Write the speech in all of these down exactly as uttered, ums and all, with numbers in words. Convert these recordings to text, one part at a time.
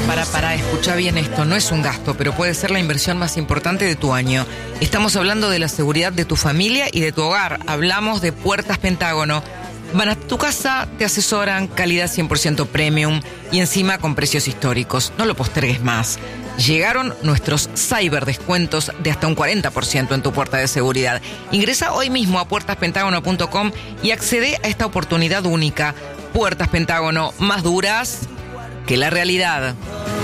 para, para, escucha bien esto, no es un gasto, pero puede ser la inversión más importante de tu año. Estamos hablando de la seguridad de tu familia y de tu hogar. Hablamos de Puertas Pentágono. Van a tu casa, te asesoran, calidad cien por ciento premium y encima con precios históricos. No lo postergues más. Llegaron nuestros cyber descuentos de hasta un cuarenta por ciento en tu puerta de seguridad. Ingresa hoy mismo a puertas pentágono punto com y accede a esta oportunidad única. Puertas Pentágono, más duras que la realidad.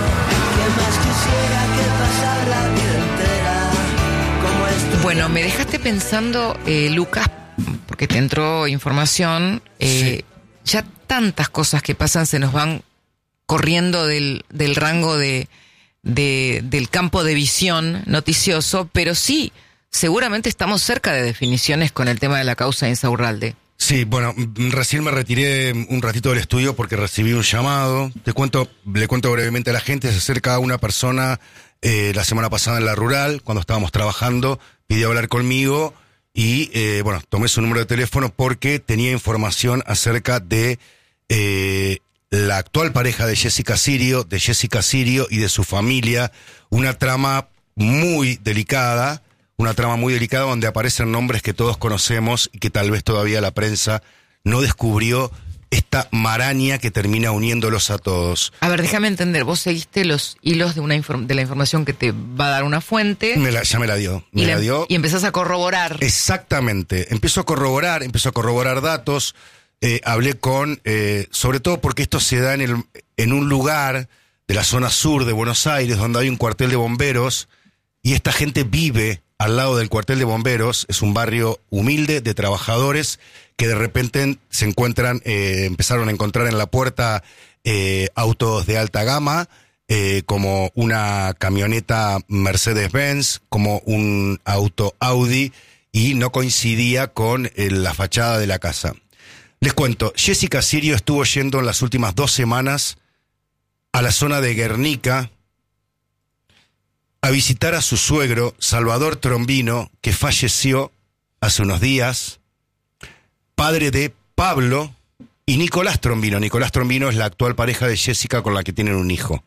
Bueno, me dejaste pensando, eh, Lucas, porque te entró información, eh, sí. Ya tantas cosas que pasan se nos van corriendo del, del rango de, de, del campo de visión noticioso, pero sí, seguramente estamos cerca de definiciones con el tema de la causa de Insaurralde. Sí, bueno, recién me retiré un ratito del estudio porque recibí un llamado. Te cuento, le cuento brevemente a la gente. Se acerca una persona eh, la semana pasada en la rural, cuando estábamos trabajando, pidió hablar conmigo y, eh, bueno, tomé su número de teléfono porque tenía información acerca de eh, la actual pareja de Jessica Sirio, de Jessica Sirio y de su familia. Una trama muy delicada. Una trama muy delicada donde aparecen nombres que todos conocemos y que tal vez todavía la prensa no descubrió esta maraña que termina uniéndolos a todos. A ver, déjame entender, vos seguiste los hilos de una inform- de la información que te va a dar una fuente. Me la, ya me la dio. Me y, la la, dio. Y empezás a corroborar. Exactamente. Empiezo a corroborar, empiezo a corroborar datos. Eh, hablé con, eh, sobre todo porque esto se da en, el, en un lugar de la zona sur de Buenos Aires, donde hay un cuartel de bomberos, y esta gente vive al lado del cuartel de bomberos. Es un barrio humilde de trabajadores que de repente se encuentran, eh, empezaron a encontrar en la puerta eh, autos de alta gama, eh, como una camioneta Mercedes-Benz, como un auto Audi, y no coincidía con eh, la fachada de la casa. Les cuento, Jessica Sirio estuvo yendo en las últimas dos semanas a la zona de Guernica a visitar a su suegro, Salvador Trombino, que falleció hace unos días, padre de Pablo y Nicolás Trombino. Nicolás Trombino es la actual pareja de Jessica con la que tienen un hijo.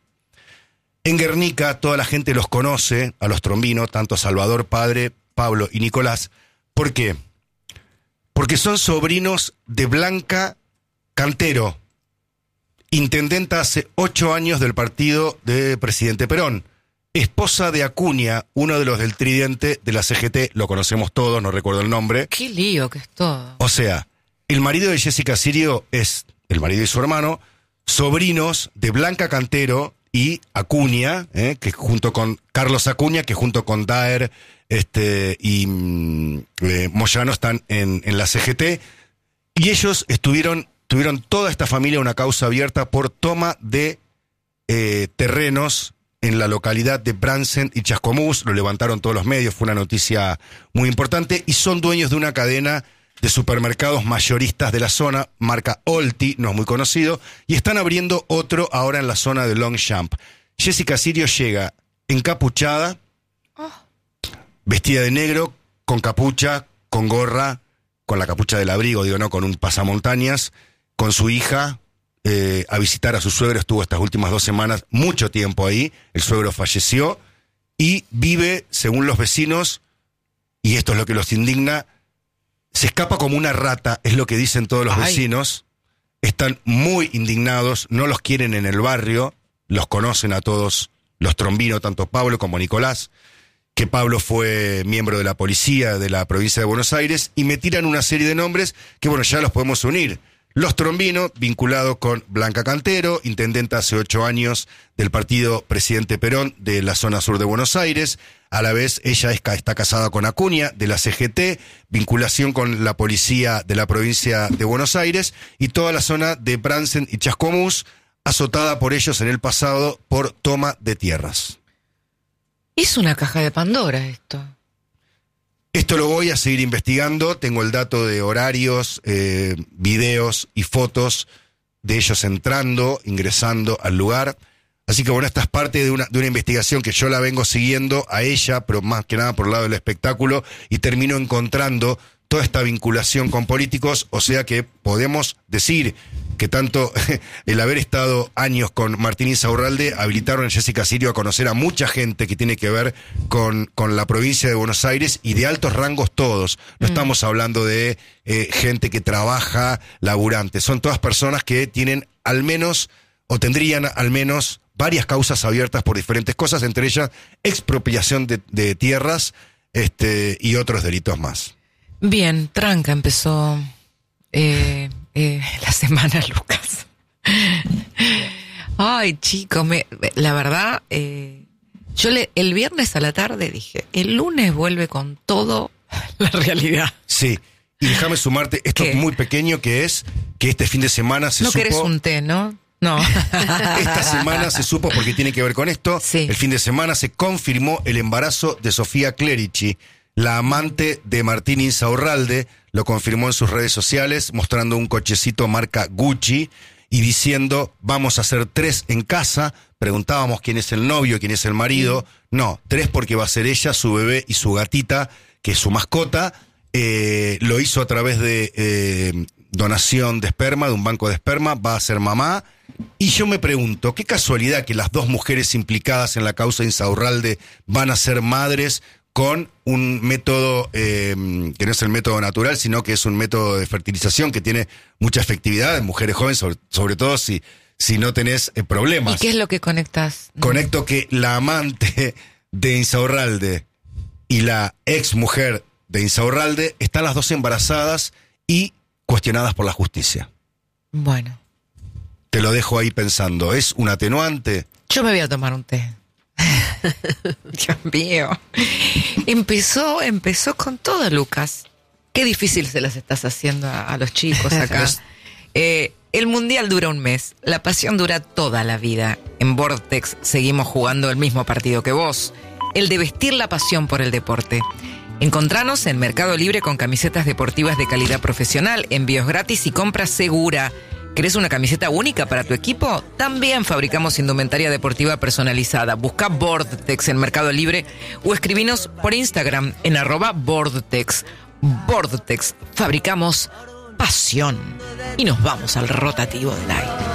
En Guernica toda la gente los conoce, a los Trombino, tanto Salvador, padre, Pablo y Nicolás. ¿Por qué? Porque son sobrinos de Blanca Cantero, intendenta hace ocho años del partido de presidente Perón. Esposa de Acuña, uno de los del tridente de la C G T, lo conocemos todos, no recuerdo el nombre. Qué lío que es todo. O sea, el marido de Jessica Sirio es, el marido y su hermano, sobrinos de Blanca Cantero y Acuña, eh, que junto con Carlos Acuña, que junto con Daer este, y eh, Moyano están en, en la C G T, y ellos estuvieron, tuvieron toda esta familia una causa abierta por toma de eh, terrenos en la localidad de Bransen y Chascomús. Lo levantaron todos los medios, fue una noticia muy importante, y son dueños de una cadena de supermercados mayoristas de la zona, marca Olti, no es muy conocido, y están abriendo otro ahora en la zona de Longchamp. Jessica Sirio llega encapuchada, oh. vestida de negro, con capucha, con gorra, con la capucha del abrigo, digo, no, con un pasamontañas, con su hija, Eh, a visitar a su suegro. Estuvo estas últimas dos semanas mucho tiempo ahí. El suegro falleció y vive, según los vecinos, y esto es lo que los indigna, se escapa como una rata, es lo que dicen todos los Ay. vecinos. Están muy indignados, no los quieren en el barrio, los conocen a todos los Trombino, tanto Pablo como Nicolás, que Pablo fue miembro de la policía de la provincia de Buenos Aires, y me tiran una serie de nombres que, bueno, ya los podemos unir. Los Trombino, vinculados con Blanca Cantero, intendenta hace ocho años del partido presidente Perón de la zona sur de Buenos Aires. A la vez, ella es, está casada con Acuña, de la C G T, vinculación con la policía de la provincia de Buenos Aires, y toda la zona de Bransen y Chascomús, azotada por ellos en el pasado por toma de tierras. Es una caja de Pandora esto. Esto lo voy a seguir investigando, tengo el dato de horarios, eh, videos y fotos de ellos entrando, ingresando al lugar. Así que bueno, esta es parte de una, de una investigación que yo la vengo siguiendo a ella, pero más que nada por el lado del espectáculo, y termino encontrando toda esta vinculación con políticos, o sea que podemos decir que tanto el haber estado años con Martín Insaurralde habilitaron a Jessica Sirio a conocer a mucha gente que tiene que ver con, con la provincia de Buenos Aires y de altos rangos todos. No mm. estamos hablando de eh, gente que trabaja, laburante. Son todas personas que tienen al menos, o tendrían al menos, varias causas abiertas por diferentes cosas, entre ellas expropiación de, de tierras este, y otros delitos más. Bien, tranca empezó eh, eh, la semana, Lucas. Ay, chicos, me, la verdad, eh, yo le, el viernes a la tarde dije, el lunes vuelve con todo la realidad. Sí, y déjame sumarte esto ¿Qué? Muy pequeño que es que este fin de semana se no supo... No querés un té, ¿no? No. Esta semana se supo, porque tiene que ver con esto, sí. El fin de semana se confirmó el embarazo de Sofía Clerici, la amante de Martín Insaurralde. Lo confirmó en sus redes sociales, mostrando un cochecito marca Gucci y diciendo, vamos a hacer tres en casa. Preguntábamos quién es el novio, quién es el marido. No, tres porque va a ser ella, su bebé y su gatita, que es su mascota. Eh, lo hizo a través de eh, donación de esperma, de un banco de esperma, va a ser mamá. Y yo me pregunto, qué casualidad que las dos mujeres implicadas en la causa Insaurralde van a ser madres con un método eh, que no es el método natural, sino que es un método de fertilización que tiene mucha efectividad en mujeres jóvenes, sobre, sobre todo si, si no tenés eh, problemas. ¿Y qué es lo que conectás? Conecto que la amante de Insaurralde y la ex mujer de Insaurralde están las dos embarazadas y cuestionadas por la justicia. Bueno. Te lo dejo ahí pensando. ¿Es un atenuante? Yo me voy a tomar un té. Dios mío. Empezó, empezó con todo, Lucas. Qué difícil se las estás haciendo a, a los chicos acá. Eh, el mundial dura un mes. La pasión dura toda la vida. En Vortex seguimos jugando el mismo partido que vos. El de vestir la pasión por el deporte. Encontranos en Mercado Libre con camisetas deportivas de calidad profesional, envíos gratis y compra segura. ¿Querés una camiseta única para tu equipo? También fabricamos indumentaria deportiva personalizada. Busca Vortex en Mercado Libre o escribinos por Instagram en arroba Vortex. Vortex, fabricamos pasión. Y nos vamos al rotativo del aire.